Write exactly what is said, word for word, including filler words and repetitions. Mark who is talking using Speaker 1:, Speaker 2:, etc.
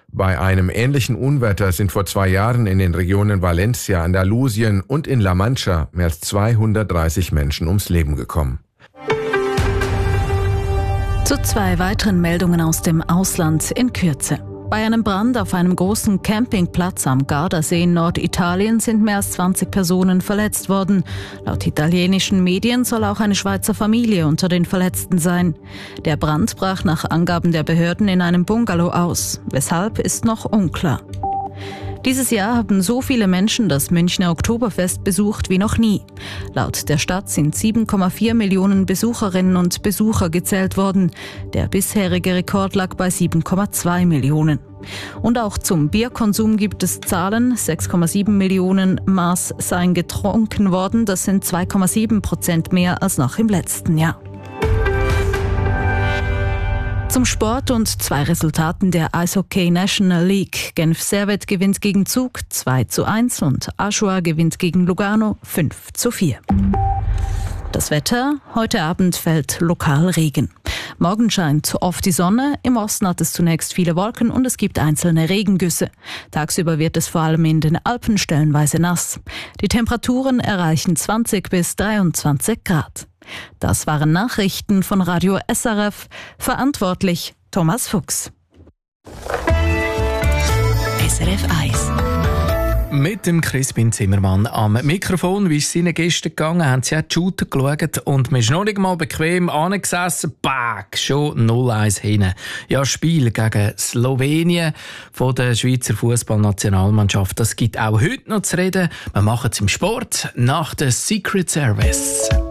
Speaker 1: Bei einem ähnlichen Unwetter sind vor zwei Jahren in den Regionen Valencia, Andalusien und in La Mancha mehr als zweihundertdreißig Menschen ums Leben gekommen.
Speaker 2: Zu zwei weiteren Meldungen aus dem Ausland in Kürze. Bei einem Brand auf einem großen Campingplatz am Gardasee in Norditalien sind mehr als zwanzig Personen verletzt worden. Laut italienischen Medien soll auch eine Schweizer Familie unter den Verletzten sein. Der Brand brach nach Angaben der Behörden in einem Bungalow aus. Weshalb ist noch unklar. Dieses Jahr haben so viele Menschen das Münchner Oktoberfest besucht wie noch nie. Laut der Stadt sind sieben Komma vier Millionen Besucherinnen und Besucher gezählt worden. Der bisherige Rekord lag bei sieben Komma zwei Millionen. Und auch zum Bierkonsum gibt es Zahlen. sechs Komma sieben Millionen Maß seien getrunken worden. Das sind zwei Komma sieben Prozent mehr als noch im letzten Jahr. Zum Sport und zwei Resultaten der Eishockey National League. Genf Servette gewinnt gegen Zug zwei zu eins und Aschua gewinnt gegen Lugano fünf zu vier. Das Wetter: Heute Abend fällt lokal Regen. Morgen scheint oft die Sonne, im Osten hat es zunächst viele Wolken und es gibt einzelne Regengüsse. Tagsüber wird es vor allem in den Alpen stellenweise nass. Die Temperaturen erreichen zwanzig bis dreiundzwanzig Grad. Das waren Nachrichten von Radio S R F. Verantwortlich Thomas Fuchs.
Speaker 3: S R F eins. Mit dem Crispin Zimmermann am Mikrofon. Wie ist es Ihnen gestern gegangen? Haben Sie auch die Shooter geschaut und man ist noch nicht mal bequem angesessen? Back, schon null eins hinten. Ja, Spiel gegen Slowenien von der Schweizer Fußballnationalmannschaft. Das gibt auch heute noch zu reden. Wir machen es im Sport nach der Secret Service.